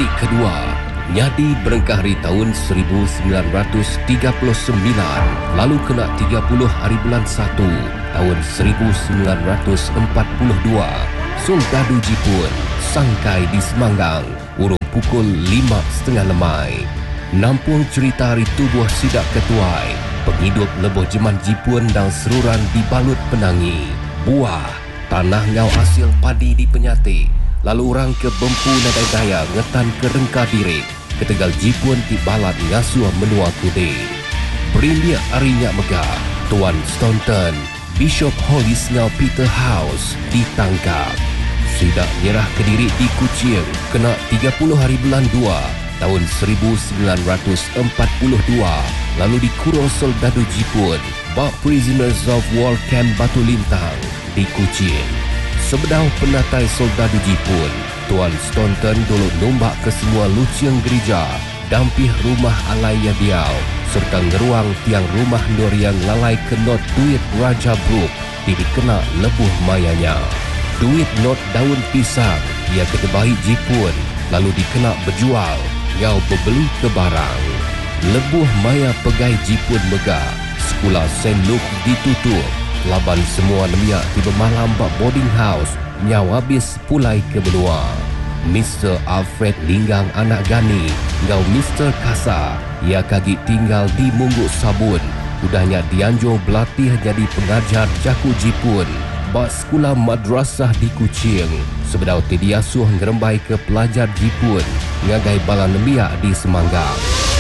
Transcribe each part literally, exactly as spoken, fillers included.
titik kedua, Nyadi berengkah hari tahun seribu sembilan ratus tiga puluh sembilan, lalu kena tiga puluh hari bulan satu tahun seribu sembilan ratus empat puluh dua. Soldadu Jipun sangkai di Semanggang urung pukul lima setengah lemai. Nampung cerita hari tubuh sidak ketuai, penghidup leboh jeman Jipun dan seruran dibalut penangi. Buah, tanah ngau hasil padi di Penyati, lalu orang ke Bempu nadai daya ngetan ke Rengka Birik, ketegal Jipun di balat ngasuh menua kude. Berindia arinya megah, Tuan Staunton, Bishop Hollis ngau Peter House ditangkap. Sidak nyerah ke diri di Kuching, kena tiga puluh hari bulan dua tahun seribu sembilan ratus empat puluh dua, lalu dikurung soldadu Jipun bak Prisoners of War Camp Batu Lintang di Kuching. Sebedau penatai soldadu Jipun, Tuan Staunton dulu nombak ke semua luciang gereja, dampih rumah alai Yadiau, serta ngeruang tiang rumah nur yang lalai ke not duit Raja Brook di dikena lebuh mayanya. Duit not daun pisang ia ketebahi Jipun, lalu dikena berjual, ngau berbeli ke barang. Lebuh maya pegai Jipun megah, sekolah Saint Luke ditutup, laban semua nemiak tiba malam bak boarding house, nyau habis pulai ke benua. Mister Alfred Linggang anak Gani, ngau Mister Kasa, ia kaki tinggal di Mungguk Sabun, udahnya dianjur berlatih jadi pengajar jaku Jipun bak sekolah madrasah di Kuching. Sebedau tidiasuh ngerembai ke pelajar Jipun ngagai bala nemiak di Semanggang.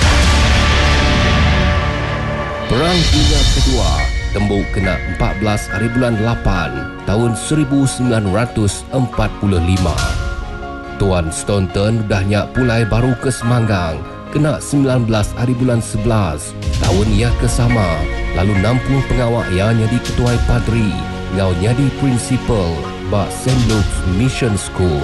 Perang Dunia Kedua tembuk kena empat belas hari bulan lapan tahun seribu sembilan ratus empat puluh lima. Tuan Staunton udahnya pulai baru ke Semanggang, kena sembilan belas hari bulan sebelas tahun ia kesama, lalu nampung pengawak ia jadi ketua padri, ngau jadi prinsipal bak Saint Luke's Mission School.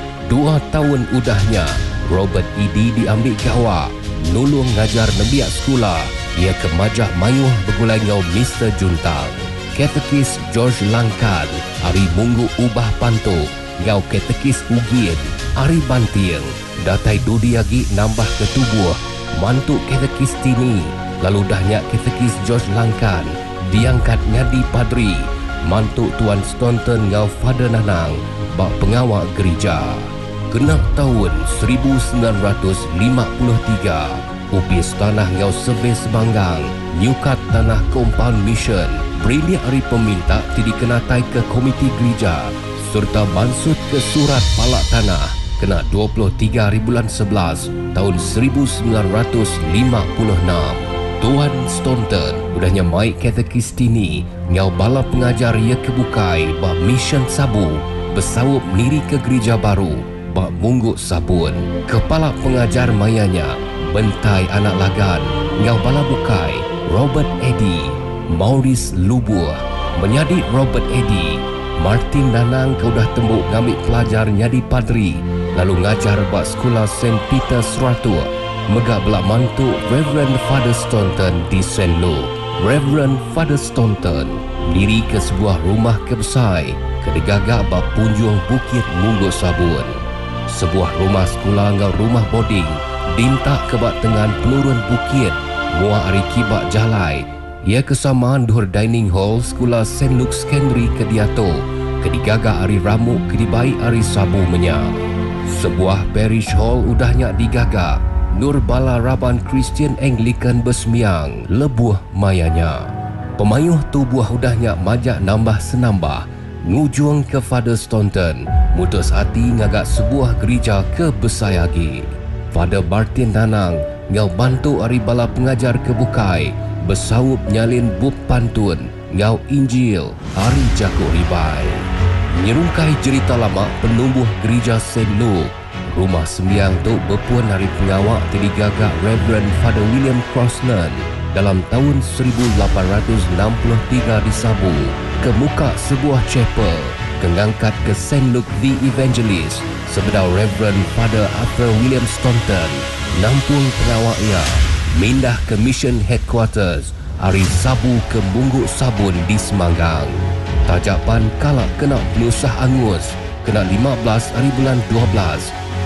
Dua tahun udahnya Robert Eddy diambil gawak, nulung ngajar nebiak sekolah. Ia ke Majah Mayuh bergulai ngau Mister Juntang. Katekis George Langkan, Ari Munggu Ubah Pantuk, ngau katekis Ugin, Ari Banting. Datai Dudi Agi nambah ke tubuh, mantuk katekis Tini. Lalu dahnya katekis George Langkan diangkat nyadi padri, mantuk Tuan Staunton ngau Father Nanang bak pengawal gereja. Genap tahun seribu sembilan ratus lima puluh tiga, upis tanah ngau Survey Semanggang, nyukat tanah Compound Mission, berindia hari peminta tidak kenatai ke komiti gereja, serta mansut ke surat palak tanah, kena dua puluh tiga hari bulan sebelas tahun seribu sembilan ratus lima puluh enam. Tuan Staunton udahnya maik katekis Tini, ngau bala pengajar ia kebukai bak Mission Sabu, bersawup niri ke gereja baru bak Mungguk Sabun. Kepala pengajar mayanya Bentai Anak Lagan, ngau bala bukai Robert Eddy, Maurice Lubuh menjadi Robert Eddy. Martin Nanang kau dah tembuk ngambil pelajar nyadi padri, lalu ngajar bak sekolah Saint Peter Seratua. Megak belak mantuk Reverend Father Staunton di Saint Luke. Reverend Father Staunton diri ke sebuah rumah kebesai kedegagak bak punjung Bukit Mungguk Sabun. Sebuah rumah sekolah ngau rumah boarding dintak ke bak tengan penurun bukit, muah ari kibak jalai. Ia kesamaan duhur dining hall sekolah Saint Luke Secondary ke Diato, kedigagak ari ramuk kedibai ari Sabu Menyang. Sebuah parish hall udahnya digagak, Nur Bala Raban Christian Anglican Besmiang lebuh mayanya. Pemayuh tubuh udahnya majak nambah senambah, ngujung ke Father Staunton, mutus hati ngagak sebuah gereja ke Besayagi. Father Martin Nanang ngau bantu ari bala pengajar kebukai, bersawup nyalin bub pantun, ngau Injil hari Jago Ribai. Nyerungkai cerita lama penumbuh gereja Saint Luke, rumah sembiang tu berpuan hari pengawak terdigagak Reverend Father William Crossland dalam tahun seribu lapan ratus enam puluh tiga di Sabu, ke muka sebuah chapel, kengangkat ke Saint Luke the Evangelist, sebedau Reverend Father Arthur William Staunton, nampung pengawak ia, mindah ke Mission Headquarters, hari Sabu ke Mungguk Sabun di Semanggang. Tajapan kalak kena penyusah angus, kena lima belas hari bulan dua belas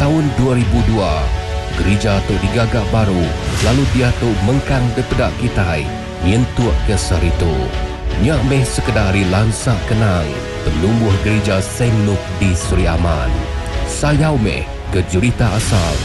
tahun dua ribu dua, gereja tu digagak baru, lalu dia tu mengkang depedak kitai, nyentuak ke saritu. Nyak meh sekedar hari lansak kenang, penumbuh gereja Saint Luke di Suri Aman. Sayau meh ke jurita asal